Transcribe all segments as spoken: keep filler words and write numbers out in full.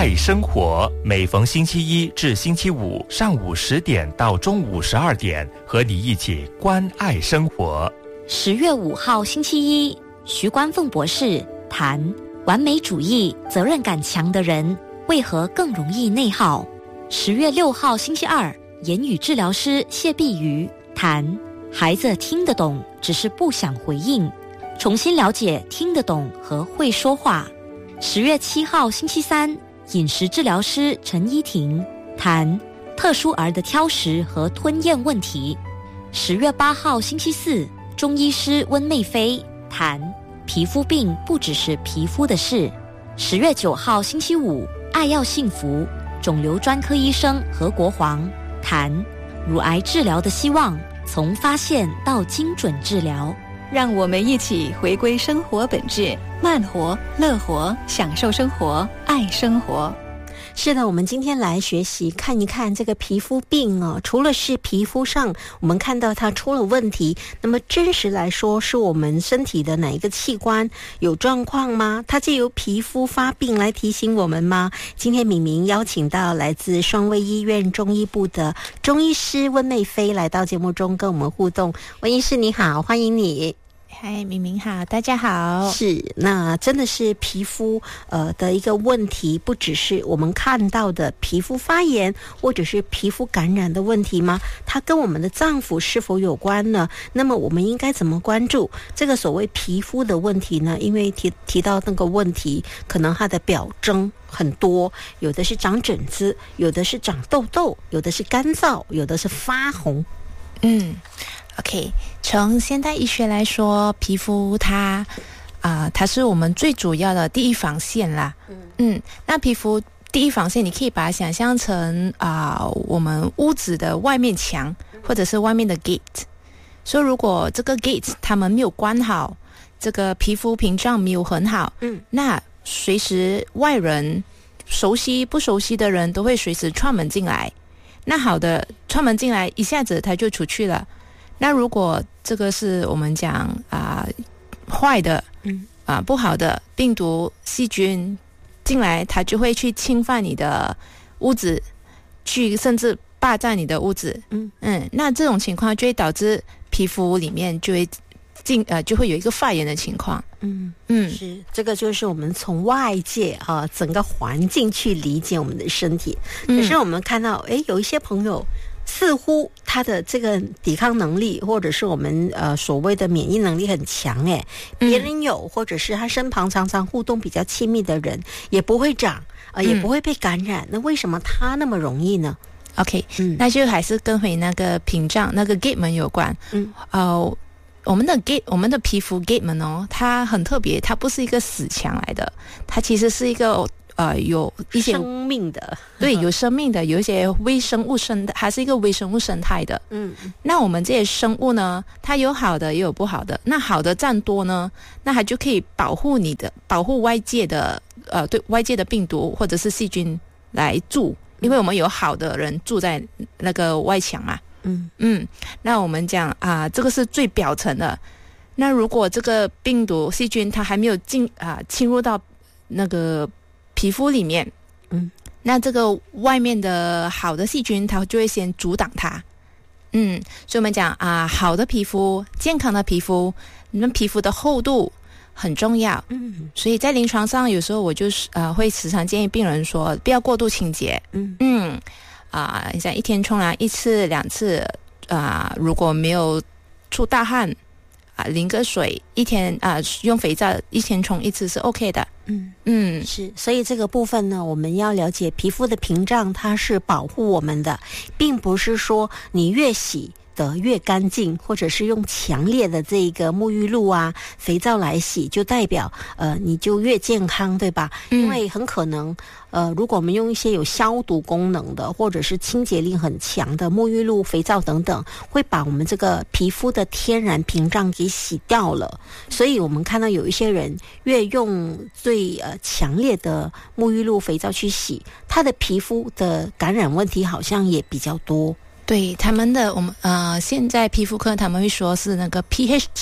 爱生活，每逢星期一至星期五上午十点到中午十二点，和你一起关爱生活。 十月五号星期一，徐关凤博士谈完美主义、责任感强的人为何更容易内耗。十月六号星期二，言语治疗师谢碧瑜谈孩子听得懂，只是不想回应，重新了解听得懂和会说话。十月七号星期三，饮食治疗师陈依婷谈特殊儿的挑食和吞咽问题。十月八号星期四，中医师温妹飞谈皮肤病不只是皮肤的事。十月九号星期五，爱要幸福，肿瘤专科医生何国煌谈乳癌治疗的希望，从发现到精准治疗。 让我们一起回归生活本质，慢活、乐活，享受生活，爱生活。 是的，我们今天来学习看一看这个皮肤病哦，除了是皮肤上我们看到它出了问题，那么真实来说是我们身体的哪一个器官有状况吗？它藉由皮肤发病来提醒我们吗？今天敏明邀请到来自双卫医院中医部的中医师温妹飞来到节目中跟我们互动。温医师你好，欢迎你。 嗨，明明好，大家好。 是，那真的是皮肤呃的一个问题，不只是我们看到的皮肤发炎或者是皮肤感染的问题吗？它跟我们的脏腑是否有关呢？那么我们应该怎么关注这个所谓皮肤的问题呢？因为提提到那个问题，可能它的表征很多，有的是长疹子，有的是长痘痘，有的是干燥，有的是发红。 嗯OK， 从现代医学来说，皮肤它啊、呃，它是我们最主要的第一防线啦。嗯嗯，那皮肤第一防线，你可以把它想象成啊、呃，我们屋子的外面墙，或者是外面的 gate。所以如果这个 gate 它们没有关好，这个皮肤屏障没有很好，嗯，那随时外人熟悉不熟悉的人都会随时串门进来。那好的串门进来，一下子它就出去了。那如果这个是我们讲啊、呃、坏的，嗯啊、呃、不好的病毒细菌进来，它就会去侵犯你的屋子，去甚至霸占你的屋子，嗯嗯，那这种情况就会导致皮肤里面就会进呃就会有一个发炎的情况， 嗯嗯，是这个就是我们从外界啊、呃、整个环境去理解我们的身体。可是我们看到，哎，有一些朋友。似乎他的这个抵抗能力，或者是我们呃所谓的免疫能力很强，哎，别人有，或者是他身旁常常互动比较亲密的人，也不会长，呃，也不会被感染。嗯、那为什么他那么容易呢 ？OK， 嗯，那就还是跟回那个屏障、那个 gate 门有关。嗯，呃，我们的 gate， 我们的皮肤 gate 门哦，它很特别，它不是一个死墙来的，它其实是一个。呃，有一些生命的， 对，有生命的，有一些微生物生态，还是一个微生物生态的。嗯，那我们这些生物呢，它有好的也有不好的。那好的占多呢，那它就可以保护你的，保护外界的，呃，对外界的病毒或者是细菌来住，因为我们有好的人住在那个外墙嘛。嗯嗯，那我们讲啊、呃，这个是最表层的。那如果这个病毒细菌它还没有进啊、呃、侵入到那个皮肤里面，嗯，那这个外面的好的细菌，它就会先阻挡它，嗯，所以我们讲啊、呃，好的皮肤、健康的皮肤，你们皮肤的厚度很重要，嗯，所以在临床上有时候我就是呃会时常建议病人说，不要过度清洁，嗯嗯，啊、呃，你像一天冲凉一次两次，啊、呃，如果没有出大汗。啊，淋个水，一天啊，用肥皂一天冲一次是 OK 的。 嗯嗯，是，所以这个部分呢，我们要了解皮肤的屏障，它是保护我们的，并不是说你越洗得越干净，或者是用强烈的这个沐浴露啊、肥皂来洗，就代表呃你就越健康，对吧？嗯、因为很可能呃，如果我们用一些有消毒功能的，或者是清洁力很强的沐浴露、肥皂等等，会把我们这个皮肤的天然屏障给洗掉了。所以我们看到有一些人越用最呃强烈的沐浴露、肥皂去洗，他的皮肤的感染问题好像也比较多。 对他们的我们呃，现在皮肤科他们会说是那个 pH 值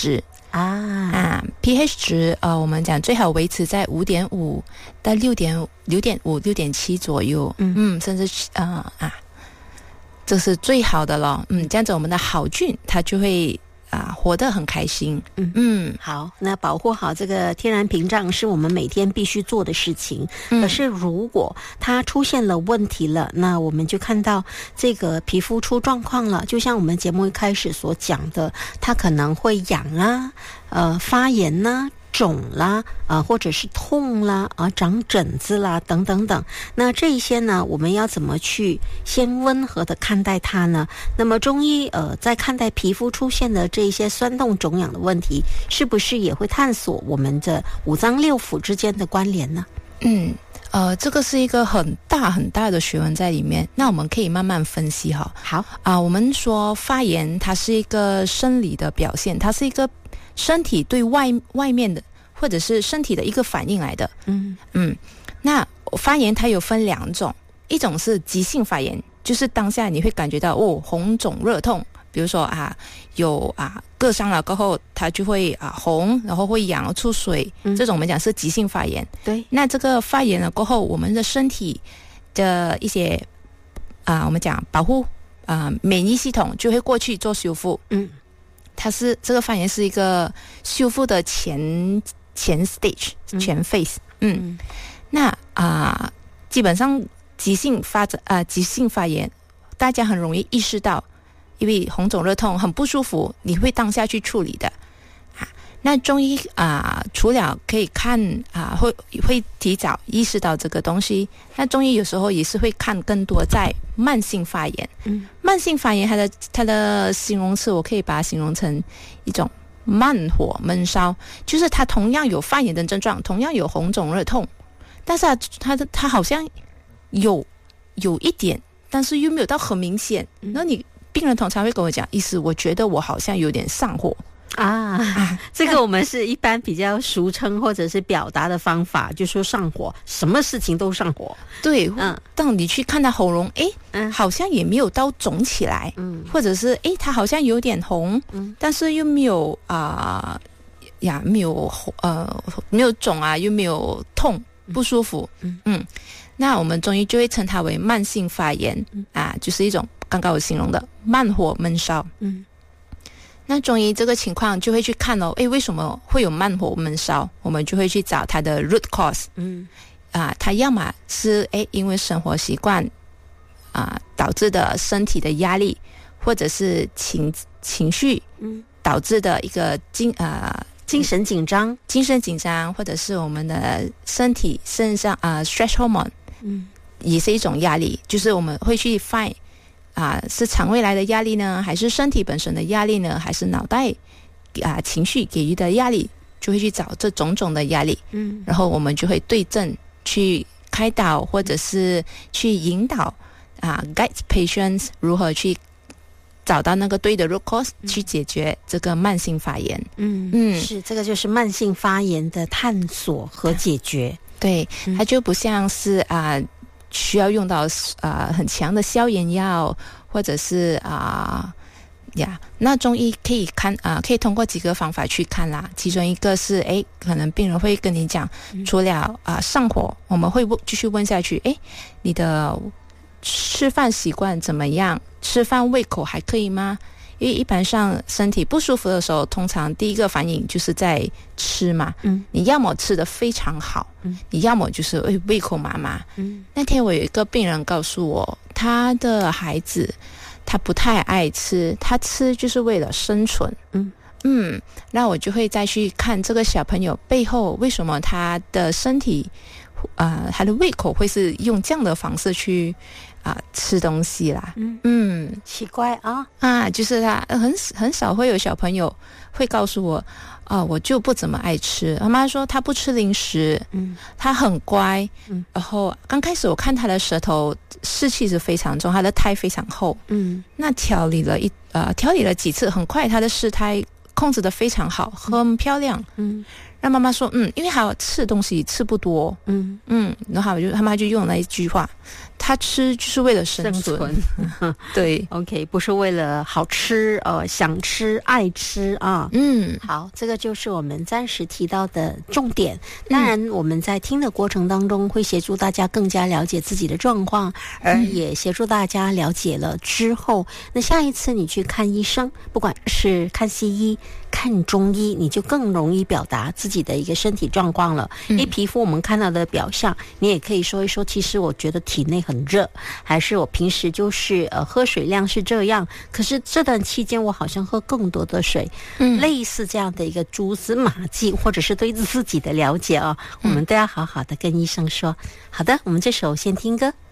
啊啊 pH 值呃，我们讲最好维持在五点五到六点六点五六点七左右，嗯嗯，甚至呃啊，这是最好的了，嗯，这样子我们的好菌它就会啊，活得很开心。 嗯嗯，好，那保护好这个天然屏障是我们每天必须做的事情。嗯、可是如果它出现了问题了，那我们就看到这个皮肤出状况了，就像我们节目一开始所讲的，它可能会痒啊，呃，发炎呐、啊。肿啦，啊、呃，或者是痛啦，啊，长疹子啦，等等等。那这一些呢，我们要怎么去先温和的看待它呢？那么中医呃，在看待皮肤出现的这一些酸痛肿痒的问题，是不是也会探索我们的五脏六腑之间的关联呢？ 嗯，呃，这个是一个很大很大的学问在里面。那我们可以慢慢分析哈。 好啊、呃，我们说发炎，它是一个生理的表现，它是一个身体对外外面的，或者是身体的一个反应来的。嗯嗯，那发炎它有分两种，一种是急性发炎，就是当下你会感觉到哦红肿热痛，比如说啊有啊割伤了过后，它就会啊红，然后会痒出水，嗯、这种我们讲是急性发炎。 对， 那这个发炎了过后，我们的身体的一些啊我们讲保护啊免疫系统就会过去做修复。嗯。它是这个发炎是一个修复的前前 stage 前 phase， 嗯，嗯那啊、呃、基本上急性发展啊、呃、急性发炎，大家很容易意识到，因为红肿热痛很不舒服，你会当下去处理的啊。那中医啊、呃、除了可以看啊、呃、会会提早意识到这个东西，那中医有时候也是会看更多在慢性发炎。嗯，慢性发炎它的它的形容词我可以把它形容成一种慢火闷烧，就是它同样有发炎的症状，同样有红肿热痛，但是它它的它好像有有一点，但是又没有到很明显。然后你病人通常会跟我讲，医师，我觉得我好像有点上火。 啊，啊这个我们是一般比较俗称或者是表达的方法，就说上火，什么事情都上火。 对，嗯，当你去看他喉咙，诶，嗯，好像也没有到肿起来，嗯，或者是诶，他好像有点红，嗯，但是又没有啊、呃、呀，没有呃没有肿啊，又没有痛不舒服，嗯嗯，那我们中医就会称它为慢性发炎，嗯、啊，就是一种刚刚我形容的慢火闷烧，嗯。那中医这个情况就会去看哦，诶，为什么会有慢火闷烧？我们就会去找它的 root cause。嗯，啊，它要么是诶因为生活习惯啊导致的身体的压力，或者是情情绪嗯导致的一个精啊精神紧张、 精神紧张，或者是我们的身体身上啊 stress hormone， 嗯，也是一种压力，就是我们会去 find。啊，是肠胃来的压力呢，还是身体本身的压力呢，还是脑袋啊情绪给予的压力，就会去找这种种的压力，嗯，然后我们就会对症去开导，或者是去引导啊 guide patients 如何去找到那个对的 root cause，嗯、去解决这个慢性发炎。 嗯嗯，是这个就是慢性发炎的探索和解决。 对，嗯、它就不像是啊。需要用到啊、呃、很强的消炎药，或者是啊呀，那中医可以看啊、呃，可以通过几个方法去看啦。其中一个是，诶，可能病人会跟你讲，除了啊、呃、上火，我们会继续问下去，诶，你的吃饭习惯怎么样？吃饭胃口还可以吗？因为一般上身体不舒服的时候，通常第一个反应就是在吃嘛。嗯，你要么吃得非常好，嗯，你要么就是胃胃口麻麻。嗯，那天我有一个病人告诉我，他的孩子他不太爱吃，他吃就是为了生存。嗯嗯，那我就会再去看这个小朋友背后为什么他的身体啊、呃，他的胃口会是用这样的方式去。啊，吃东西啦，嗯嗯， 奇怪啊啊，就是他很很少会有小朋友会告诉我，啊，我就不怎么爱吃。妈妈说他不吃零食，嗯，他很乖，嗯，然后刚开始我看他的舌头湿气是非常重，他的苔非常厚，嗯，那调理了一呃调理了几次，很快他的湿苔控制得非常好，很漂亮，嗯， 让妈妈说，嗯，因为还有吃东西吃不多，嗯嗯，然后就他妈就用那一句话，他吃就是为了生存，生存对 ，OK， 不是为了好吃，呃，想吃爱吃啊，嗯，好，这个就是我们暂时提到的重点。当然，我们在听的过程当中会协助大家更加了解自己的状况，而也协助大家了解了之后，那下一次你去看医生，不管是看西医、看中医，你就更容易表达自己的一个身体状况了。因为皮肤我们看到的表象，你也可以说一说，其实我觉得体内很热，还是我平时就是呃喝水量是这样，可是这段期间我好像喝更多的水，嗯，类似这样的一个蛛丝马迹，或者是对自己的了解啊，我们都要好好的跟医生说。好的，我们这首先听歌。